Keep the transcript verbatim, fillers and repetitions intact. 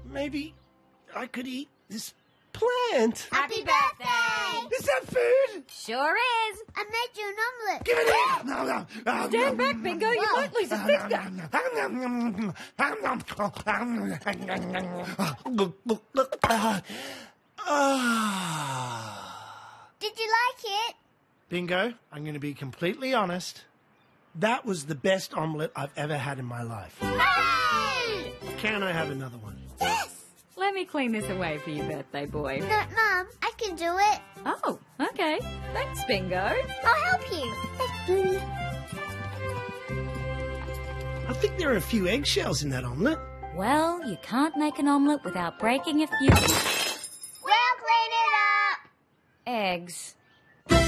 maybe I could eat this plant. Happy birthday! Is that food? Sure is. I made you an omelette. Give it here! No, no. Stand back, Bingo. You might lose a finger. Did you like it? Bingo, I'm going to be completely honest. That was the best omelette I've ever had in my life. Hey! Can I have another one? Yes! Let me clean this away for you, birthday boy. No, Mum, I can do it. Oh, okay. Thanks, Bingo. I'll help you. Thanks, Blue. I think there are a few eggshells in that omelette. Well, you can't make an omelette without breaking a few We'll clean it up. eggs.